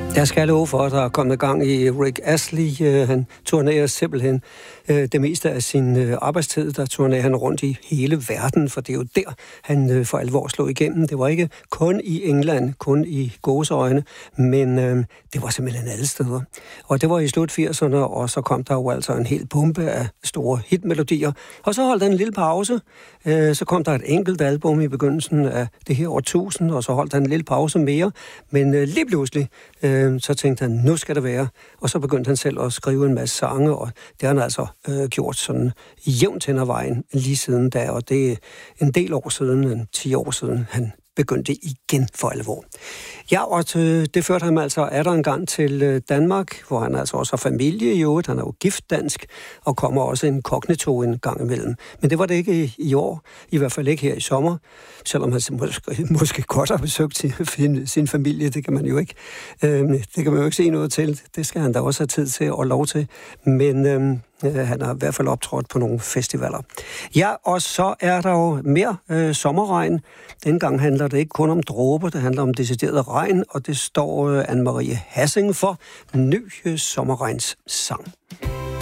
Jeg skal love for, at der er kommet gang i Rick Astley. Han turnerer simpelthen det meste af sin arbejdstid. Der turnerer han rundt i hele verden, for det er jo der, han for alvor slog igennem. Det var ikke kun i England, kun i gåseøjne, men det var simpelthen alle steder. Og det var i slut 80'erne, og så kom der jo altså en hel pumpe af store hitmelodier. Og så holdt der en lille pause. Så kom der et enkelt album i begyndelsen af det her årtusind, og så holdt der en lille pause mere. Men lige pludselig så tænkte han, nu skal det være. Og så begyndte han selv at skrive en masse sange, og det har han altså gjort sådan jævnt hen ad vejen lige siden da. Og det er en del år siden, 10 år siden, han begyndte igen for alvor. Ja, og det førte ham altså atter en gang til Danmark, hvor han altså også har familie i øvrigt. Han er jo gift dansk, og kommer også inkognito en gang imellem. Men det var det ikke i år, i hvert fald ikke her i sommer, selvom han måske godt har besøgt sin familie, det kan man jo ikke. Det kan man jo ikke se noget til. Det skal han da også have tid til og lov til. Men han har i hvert fald optrådt på nogle festivaler. Ja, og så er der jo mere sommerregn. Dengang handler det ikke kun om dråber, det handler om decideret regn, og det står Anne-Marie Hassing for. Ny sommerregnssang.